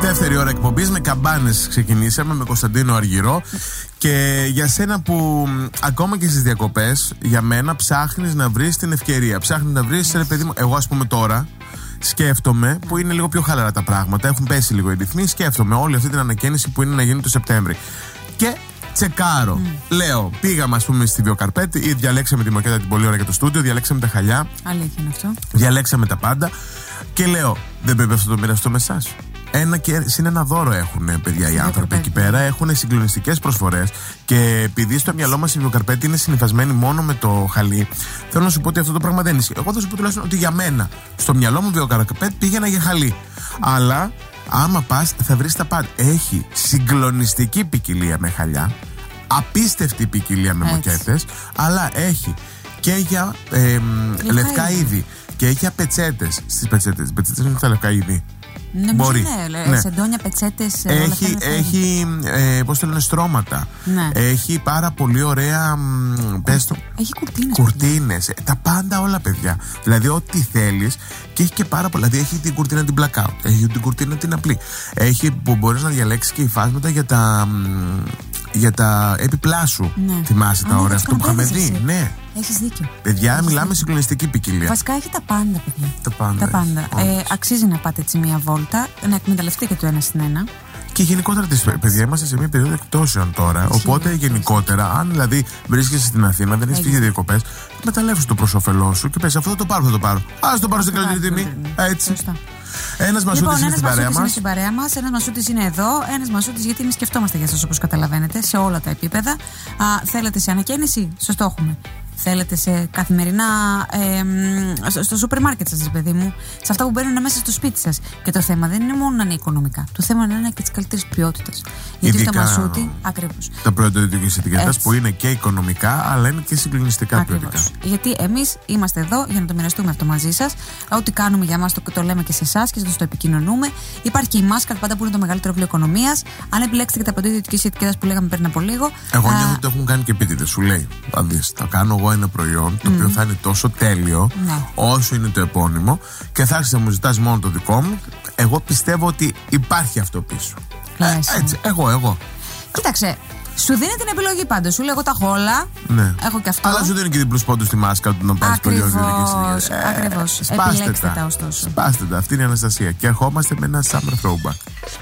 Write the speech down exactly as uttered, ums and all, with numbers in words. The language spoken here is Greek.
Δεύτερη ώρα εκπομπής με καμπάνες ξεκινήσαμε με Κωνσταντίνο Αργυρό. Και για σένα που ακόμα και στις διακοπές, για μένα ψάχνεις να βρεις την ευκαιρία. Ψάχνεις να βρεις, ρε παιδί μου, εγώ ας πούμε τώρα σκέφτομαι που είναι λίγο πιο χαλαρά τα πράγματα. Έχουν πέσει λίγο οι ρυθμοί. Σκέφτομαι όλη αυτή την ανακαίνιση που είναι να γίνει το Σεπτέμβρη. Και τσεκάρω. Mm. Λέω, πήγαμε ας πούμε στη Βιοκαρπέτη ή διαλέξαμε τη μακέτα την πολύ ώρα για το στούντιο, διαλέξαμε τα χαλιά. Αλήθεια είναι αυτό. Διαλέξαμε τα πάντα. Και λέω, δεν πρέπει αυτό το μοιραστώ με εσάς. Ένα και συν ένα δώρο έχουν, παιδιά, οι άνθρωποι εκεί πέρα. Έχουν συγκλονιστικές προσφορές. Και επειδή στο μυαλό μας η Βιοκαρπέτη είναι συνυφασμένη μόνο με το χαλί, θέλω να σου πω ότι αυτό το πράγμα δεν ισχύει. Εγώ θα σου πω τουλάχιστον ότι για μένα, στο μυαλό μου Βιοκαρπέτη πήγαινα για χαλί. Αλλά άμα πας, θα βρεις τα πάντα. Έχει συγκλονιστική ποικιλία με χαλιά, απίστευτη ποικιλία με μοκέτες, αλλά έχει και για ε, λευκά είδη και για πετσέτες. Στις πετσέτες, πετσέτες είναι τα λευκά είδη. Ναι, μπορεί. Ναι, ναι. Σεντόνια, πετσέτες. Έχει, έχει ε, πώς το λένε, στρώματα. Ναι. Έχει πάρα πολύ ωραία. Πες το. Έχει κουρτίνες. Κουρτίνες. Τα πάντα όλα, παιδιά. Δηλαδή, ό,τι θέλεις. Και έχει και πάρα πολλά. Δηλαδή, έχει την κουρτίνα την blackout. Έχει την κουρτίνα την απλή. Έχει που μπορείς να διαλέξεις και υφάσματα για τα. Για τα επιπλάσου. Ναι. Θυμάσαι τα ωραία αυτό που είχαμε δει. Ναι. Έχεις δίκιο. Παιδιά, Έχεις μιλάμε δίκιο. συγκλονιστική ποικιλία. Βασικά έχει τα πάντα, παιδιά. Τα πάντα. Τα πάντα. Ε, αξίζει να πάτε έτσι μία βόλτα, να εκμεταλλευτείτε και το ένα στην ένα. Και γενικότερα, τις, παιδιά, είμαστε σε μια περίοδο εκτόσεων τώρα. Ισχύει, οπότε γενικότερα, αν δηλαδή βρίσκεσαι στην Αθήνα, δεν έχεις φύγει για διακοπές, εκμεταλλεύεσαι το προς όφελό σου και πες αυτό θα το πάρω, θα το πάρω. Α το πάρω στην καλύτερη τιμή. Έτσι. Ένας Μασούτης λοιπόν, είναι στην παρέα μας. Στην παρέα μας. Ένας Μασούτης είναι εδώ. Ένας Μασούτης, γιατί εμείς σκεφτόμαστε για σας, όπως καταλαβαίνετε, σε όλα τα επίπεδα. Α, θέλετε σε ανακαίνιση, σωστό έχουμε. Θέλετε σε καθημερινά. Ε, στο σούπερ μάρκετ σας, παιδί μου. Σε αυτά που μπαίνουν μέσα στο σπίτι σας. Και το θέμα δεν είναι μόνο να είναι οικονομικά. Το θέμα είναι να είναι και της καλύτερης ποιότητας. Γιατί στο Μασούτη, ακριβώς. Τα προϊόντα της ετικέτας που είναι και οικονομικά, αλλά είναι και συγκλονιστικά ποιοτικά. Γιατί εμείς είμαστε εδώ για να το μοιραστούμε αυτό μαζί σας. Ό,τι κάνουμε για μας το, το λέμε και σε εσάς και σας το επικοινωνούμε. Υπάρχει και η Μάσκα πάντα που είναι το μεγαλύτερο βιβλίο οικονομίας. Αν επιλέξετε και τα προϊόντα ιδιωτικής ετικέτας που λέγαμε πριν από λίγο. Εγώ νιώθω ότι το έχουν κάνει και επίτηδες. Σου λέει, θα δεις, θα κάνω εγώ ένα προϊόν το mm. οποίο θα είναι τόσο τέλειο ναι. όσο είναι το επώνυμο και θα άρχισε να μου ζητάς μόνο το δικό μου. Εγώ πιστεύω ότι υπάρχει αυτό πίσω. Ε, έτσι, εγώ, εγώ. Κοίταξε, σου δίνει την επιλογή πάντως. Σου λέει, εγώ τα έχω όλα. Ναι. Έχω και αυτό. Αλλά σου δίνει και την πόντου στη Μάσκα του να πάρει προϊόν ιδιωτικής. Ακριβώς. Σπάστε Επιλέξτε τα. τα ωστόσο. Σπάστε τα. Αυτή είναι η Αναστασία. Και ερχόμαστε με ένα summer throwback.